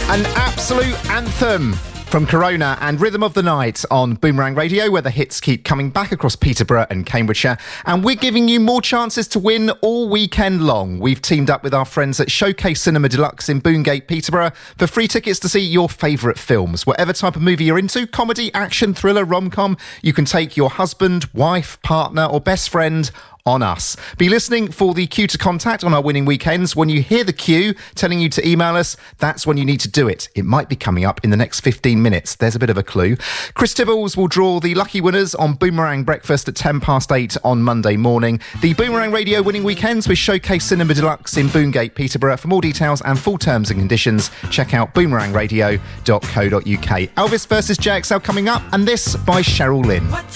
An absolute anthem from Corona and Rhythm of the Night on Boomerang Radio, where the hits keep coming back across Peterborough and Cambridgeshire. And we're giving you more chances to win all weekend long. We've teamed up with our friends at Showcase Cinema Deluxe in Boongate, Peterborough, for free tickets to see your favourite films. Whatever type of movie you're into, comedy, action, thriller, rom-com, you can take your husband, wife, partner or best friend on us. Be listening for the cue to contact on our winning weekends. When you hear the cue telling you to email us, that's when you need to do it. It might be coming up in the next 15 minutes. There's a bit of a clue. Chris Tibbles will draw the lucky winners on Boomerang Breakfast at 8:10 on Monday morning. The Boomerang Radio winning weekends with Showcase Cinema Deluxe in Boongate, Peterborough. For more details and full terms and conditions, check out boomerangradio.co.uk. Elvis versus JXL coming up, and this by Cheryl Lynn.